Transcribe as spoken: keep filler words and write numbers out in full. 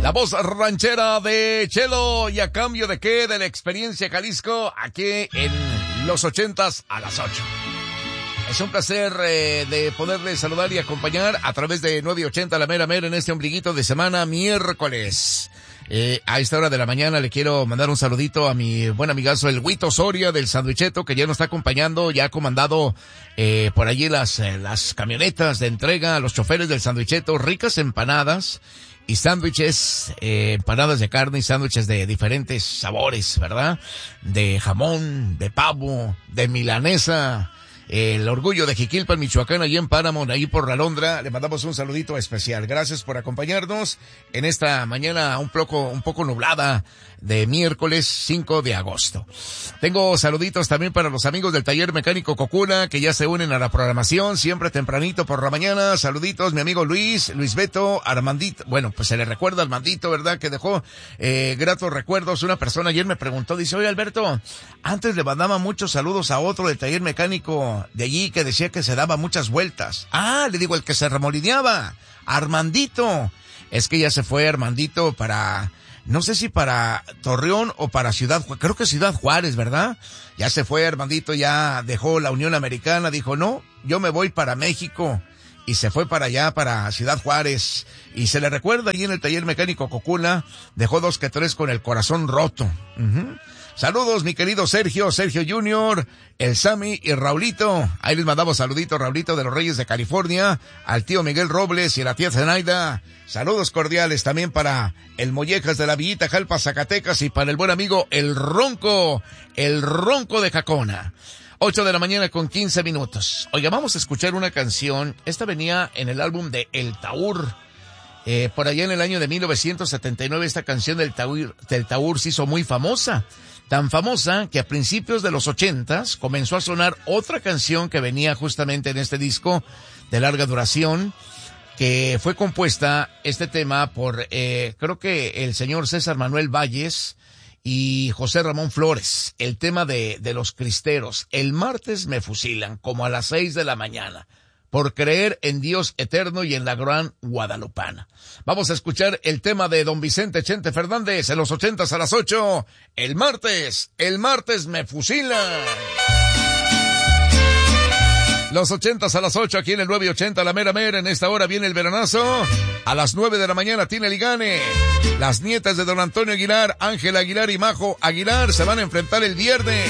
La voz ranchera de Chelo, ¿y a cambio de qué? De la experiencia Jalisco, aquí en los ochentas a las ocho. Es un placer eh, de poderles saludar y acompañar a través de nueve ochenta La Mera Mera en este ombliguito de semana, miércoles. Eh, a esta hora de la mañana le quiero mandar un saludito a mi buen amigazo el Huito Soria del Sandwicheto, que ya nos está acompañando, ya ha comandado eh, por allí las, eh, las camionetas de entrega a los choferes del Sandwicheto, ricas empanadas y sándwiches, eh, empanadas de carne y sándwiches de diferentes sabores, ¿verdad? De jamón, de pavo, de milanesa. El orgullo de Jiquilpan, Michoacán, allí en Paramount, ahí por la Londra. Le mandamos un saludito especial. Gracias por acompañarnos en esta mañana un poco, un poco nublada de miércoles cinco de agosto. Tengo saluditos también para los amigos del Taller Mecánico Cocula, que ya se unen a la programación, siempre tempranito por la mañana. Saluditos, mi amigo Luis, Luis Beto, Armandito. Bueno, pues se le recuerda a Armandito, ¿verdad? Que dejó, eh, gratos recuerdos. Una persona ayer me preguntó, dice, oye Alberto, antes le mandaba muchos saludos a otro del Taller Mecánico de allí que decía que se daba muchas vueltas. Ah, le digo, el que se remolineaba, Armandito. Es que ya se fue Armandito para, no sé si para Torreón o para Ciudad Juárez, creo que Ciudad Juárez, ¿verdad? Ya se fue Armandito, ya dejó la Unión Americana, dijo, no, yo me voy para México. Y se fue para allá, para Ciudad Juárez. Y se le recuerda allí en el Taller Mecánico Cocula, dejó dos que tres con el corazón roto. Uh-huh. Saludos, mi querido Sergio, Sergio Junior, el Sammy y Raulito. Ahí les mandamos saluditos, Raulito de los Reyes de California, al tío Miguel Robles y a la tía Zenaida. Saludos cordiales también para el Mollejas de la Villita Jalpa, Zacatecas, y para el buen amigo el Ronco, el Ronco de Jacona. Ocho de la mañana con quince minutos. Oiga, vamos a escuchar una canción. Esta venía en el álbum de El Taur. Eh, por allá en el año de mil novecientos setenta y nueve esta canción del Taur, del Taur se hizo muy famosa. Tan famosa que a principios de los ochentas comenzó a sonar otra canción que venía justamente en este disco de larga duración, que fue compuesta, este tema, por, eh, creo que el señor César Manuel Valles y José Ramón Flores. El tema de, de los cristeros. El martes me fusilan, como a las seis de la mañana. Por creer en Dios eterno y en la gran guadalupana. Vamos a escuchar el tema de don Vicente Chente Fernández en los ochentas a las ocho. El martes, el martes me fusilan. Los ochentas a las ocho aquí en el nueve ochenta La Mera Mera. En esta hora viene el veranazo. A las nueve de la mañana tiene Ligane. Las nietas de don Antonio Aguilar, Ángela Aguilar y Majo Aguilar se van a enfrentar el viernes.